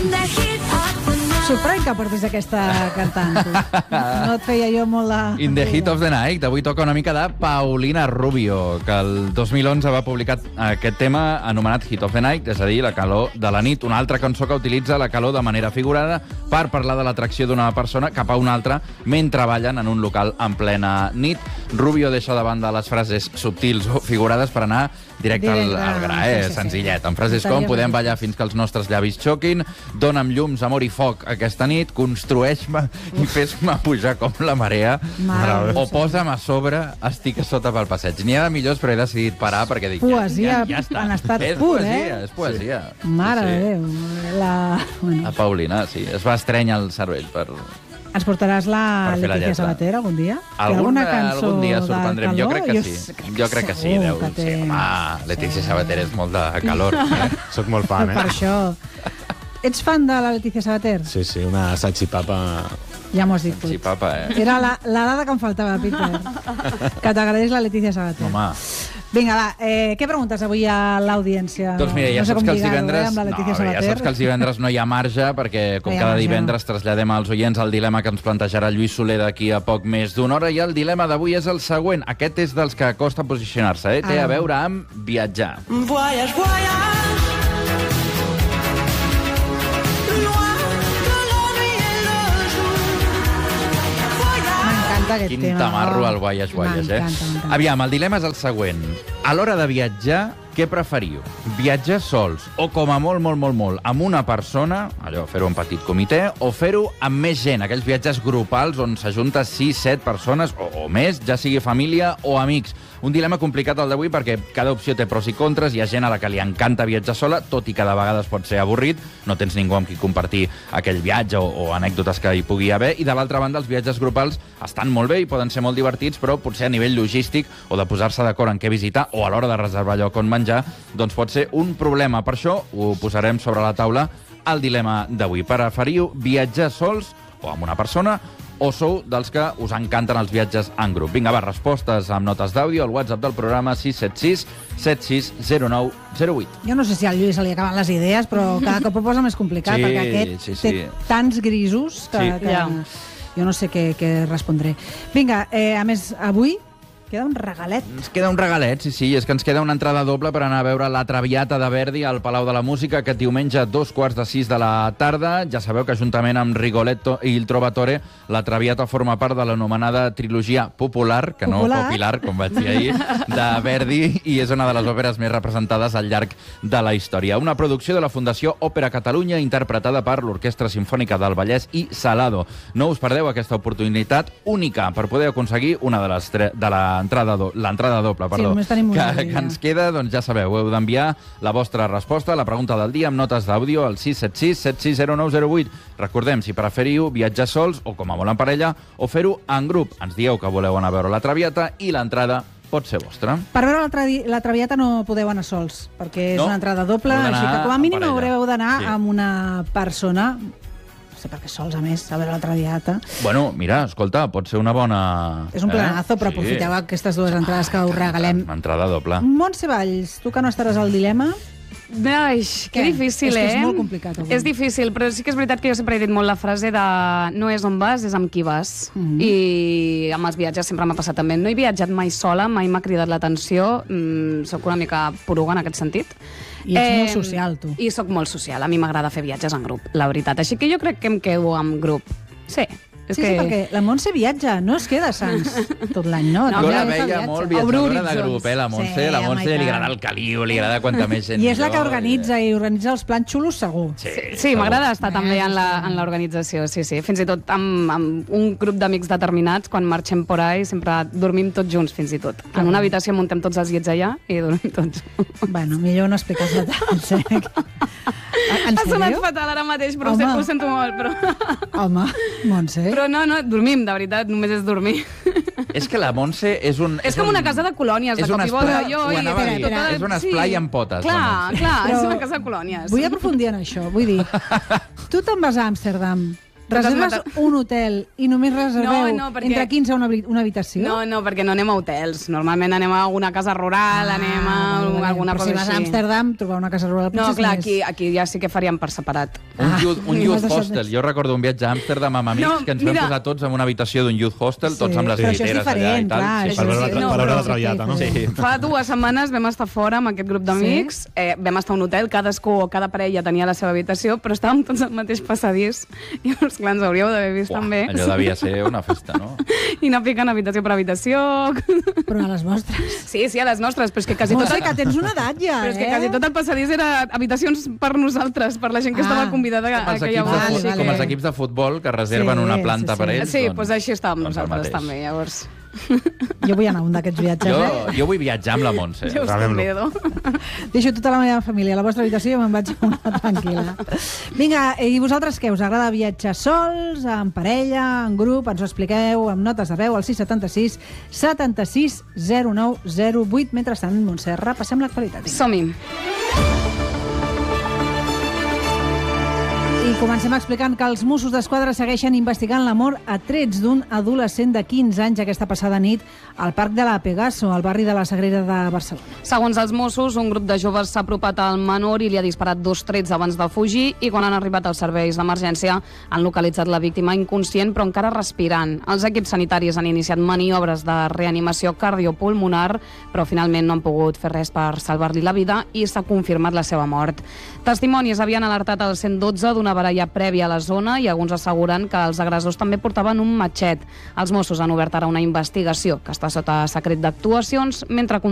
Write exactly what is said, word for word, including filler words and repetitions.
Sorprèn que portis aquesta cantant, tu. No et feia jo molt la... In the Heat of the Night. Avui toca una mica de Paulina Rubio, que el dos mil onze va publicar aquest tema anomenat Heat of the Night, és a dir, la calor de la nit. Una altra cançó que utilitza la calor de manera figurada per parlar de l'atracció d'una persona cap a una altra mentre ballen en un local en plena nit. Rubio deixa de banda les frases subtils o figurades per anar directe al, al gra, eh? Sí, sí, senzillet. Sí. En frases com podem ballar fins que els nostres llavis xoquin, dona'm llums, amor i foc aquesta nit, construeix-me i fes-me pujar com la marea, Mare, o posa'm a sobre, estic a sota pel passeig. N'hi ha de millors, però he decidit parar perquè dic... Poesia ja, ja, ja està. en estat és pur, poesia, eh? És poesia. Sí. Mare sí, de sí. Déu. La... Bueno. La Paulina, sí. Es va estrènyer el cervell per... Ens portaràs la Per fer la Leticia lletra. Sabater algun dia? Algun, alguna cançó algun dia de sorprendrem. Jo calor? crec que Jo sí. s- crec Jo crec que sí. segur Deu, que té. sí. Home, Leticia Sabater és molt de calor. Eh? Soc molt fan, Per eh? això. Ets fan de la Leticia Sabater? Sí, sí, una salchipapa... Ja m'ho has dit tu. Sí, papa, eh? Era la, la dada que em faltava, Peter. Que t'agradés la Leticia Sabater. Home. Vinga, va, eh, què preguntes avui a l'audiència? Doncs mira, ja no sé saps com que els lligar-ho, divendres... Eh, amb la No, Leticia ja Sabater. saps que els divendres no hi ha marge, perquè com No hi ha cada marge. divendres traslladem als oients el dilema que ens plantejarà Lluís Soler d'aquí a poc més d'una hora, i el dilema d'avui és el següent. Aquest és dels que costa posicionar-se, eh? Té Ah. a veure amb viatjar. Voyage, voyage, plus loin que la nuit et le jour. Voyage. M'encanta aquest Quin tema. tamarro oh. al Guaies Guaies, eh? M'encanta, m'encanta. Aviam, el dilema és el següent. A l'hora de viatjar, què preferiu? Viatjar sols o, com a molt, molt, molt, molt, amb una persona, allò, fer-ho en petit comitè, o fer-ho amb més gent, aquells viatges grupals on s'ajunta sis, set persones o, o més, ja sigui família o amics. Un dilema complicat el d'avui perquè cada opció té pros i contres, hi ha gent a la que li encanta viatjar sola, tot i que de vegades pot ser avorrit, no tens ningú amb qui compartir aquell viatge o, o anècdotes que hi pugui haver, i de l'altra banda els viatges grupals estan molt bé i poden ser molt divertits, però potser a nivell logístic o de posar-se d'acord en què visitar o a l'hora de reservar lloc on menjar, doncs pot ser un problema. Per això ho posarem sobre la taula el dilema d'avui. Preferiu viatjar sols o amb una persona, o sou dels que us encanten els viatges en grup? Vinga, va, respostes amb notes d'àudio al WhatsApp del programa sis set sis set sis zero nou zero vuit. Jo no sé si al Lluís se li acaben les idees, però cada cop ho posa més complicat, Sí, perquè aquest sí, sí. té tants grisos que, Sí. que Ja. jo no sé què, què respondré. Vinga, eh, a més, avui queda un regalet. Ens queda un regalet, sí, sí, és que ens queda una entrada doble per anar a veure La Traviata de Verdi al Palau de la Música aquest diumenge a dos quarts de sis de la tarda. Ja sabeu que juntament amb Rigoletto i Il Trovatore, La Traviata forma part de l'anomenada trilogia popular, que no Popular? popular, com vaig dir ahir, de Verdi, i és una de les òperes més representades al llarg de la història. Una producció de la Fundació Òpera Catalunya interpretada per l'Orquestra Simfònica del Vallès i Salado. No us perdeu aquesta oportunitat única per poder aconseguir una de les tre- de la entrada do l'entrada doble, perdó, només tenim una que, línia. que ens queda, doncs ja sabeu, heu d'enviar la vostra resposta a la pregunta del dia amb notes d'àudio al sis set sis set sis zero nou zero vuit. Recordem, si preferiu viatjar sols o com a molt en parella, o fer-ho en grup. Ens dieu que voleu anar a veure La Traviata i l'entrada pot ser vostra. Per veure la, travi- la Traviata no podeu anar sols, perquè és No, una entrada doble, heu d'anar així que com a en mínim parella. haureu d'anar Sí. amb una persona, no sé per què sols, a més, a veure la Traviata. Bueno, mira, escolta, pot ser una bona... És un planazo, però Sí. aprofiteu aquestes dues entrades que us regalem. Una entrada doble. Montse Valls, tu que no estaràs al dilema... Ai, que Què? difícil, És que eh? és molt complicat, avui. És difícil, però sí que és veritat que jo sempre he dit molt la frase de no és on vas, és amb qui vas. Mhm. I amb els viatges sempre m'ha passat també. No he viatjat mai sola, mai m'ha cridat l'atenció. Mm, soc una mica poruga en aquest sentit. I ets molt social, tu. I sóc molt social. A mi m'agrada fer viatges en grup, la veritat. Així que jo crec que em quedo amb grup. Sí. És Sí, que... sí, perquè la Montse viatja, no es queda sans tot l'any, no? No, Jo També la fa veia viatge. molt Obre viatjadora de horitzons. grup, eh, la Montse. Sí, la home, Montse i li tant. agrada el caliu, li agrada quanta més gent I és la que millor. organitza i organitza els plans xulos, segur. Sí, Sí, segur. m'agrada estar Eh, també en la- sí. en l'organització, sí, sí. Fins i tot amb, amb un grup d'amics determinats, quan marxem por ahí, sempre dormim tots junts, fins i tot. En una habitació muntem tots els llits allà i dormim tots. Bueno, millor no explicar els detalls, eh? En Ha sonat sèrio? fatal ara mateix, però ho, Home. sé, ho sento molt. Però... Home, Montse. però no, no, dormim, de veritat, només és dormir. És que la Montse és un... És com un- una casa de colònies, de és cop un i volta. esplai- Jo, ho i- anava a dir, espera, espera. és un esplai amb potes, la Clar, Montse. clar, és Però una casa de colònies. Vull aprofundir en això. Vull dir, tu te'n vas a Amsterdam, Reserves mater- un hotel i només reserveu No, no, perquè- entre quinze una, habi- una habitació? No, no, perquè no anem a hotels. Normalment anem a alguna casa rural, anem a Ah, vale, vale. alguna Però cosa si vas a així. Amsterdam, trobar una casa rural... No, potser és clar, més- aquí, aquí ja sí que faríem per separat. Un, Ah, youth, un i youth vas deixar hostel. més. Jo recordo un viatge a Amsterdam amb amics No, que ens vam mira. posar tots en una habitació d'un youth hostel, tots Sí, amb les però això és lliteres allà i diferent, tal. clar, Sí, això Per sí. veure, sí, la, no, per veure però- la traviata, no? Sí. Fa dues setmanes vam estar fora amb aquest grup d'amics, eh, vam estar a un hotel, cadascú, cada parella tenia la seva habitació, però estàvem tots al mateix passadís. I llavors, clar, ens hauríeu d'haver vist Uah, també. allò devia ser una festa, no? I anar picant habitació per habitació. Però a les vostres. Sí, sí, a les nostres, però és que quasi tot... Montse, que tens una edat ja, Però és que eh? quasi tot el passadís era habitacions per nosaltres, per la gent que Ah. estava convidada Com els, aquella equips de, volta. Vale, fut- vale. com els equips de futbol que reserven Sí, una planta sí, per sí. ells. Sí, doncs, doncs així estàvem doncs el nosaltres mateix. també, llavors. Jo vull anar a un d'aquests viatges, Jo, eh? jo vull viatjar amb la Montse. Jo us Sabem-lo. convido. Deixo tota la meva família a la vostra habitació i me'n vaig a una tranquil·la. Vinga, i vosaltres què? Us agrada viatjar sols, en parella, en grup? Ens ho expliqueu amb notes de veu al sis setanta sis setanta sis zero nou zero vuit. Mentrestant, Montse, repassem l'actualitat. Som-hi. I comencem explicant que els Mossos d'Esquadra segueixen investigant la mort a trets d'un adolescent de quinze anys aquesta passada nit al Parc de la Pegaso, al barri de la Sagrera de Barcelona. Segons els Mossos, un grup de joves s'ha apropat al menor i li ha disparat dos trets abans de fugir i quan han arribat als serveis d'emergència han localitzat la víctima inconscient però encara respirant. Els equips sanitaris han iniciat maniobres de reanimació cardiopulmonar però finalment no han pogut fer res per salvar-li la vida i s'ha confirmat la seva mort. Testimonis havien alertat al cent dotze d'una baralla prèvia a la zona i alguns asseguren que els agressors també portaven un matxet. Els Mossos han obert ara una investigació que està sota secret d'actuacions mentre